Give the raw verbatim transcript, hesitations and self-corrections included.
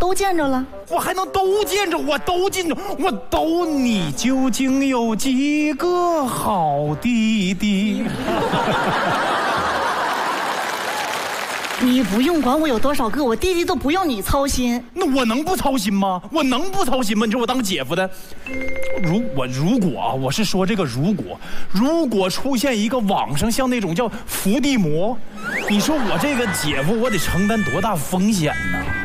都见着了？ 我还能都见着？我都见着，我都你究竟有几个好弟弟？ 你不用管我有多少个，我弟弟都不用你操心。 那我能不操心吗？我能不操心吗？你说我当姐夫的，如我如果啊，我是说这个如果，如果出现一个网上像那种叫伏地魔，你说我这个姐夫我得承担多大风险呢？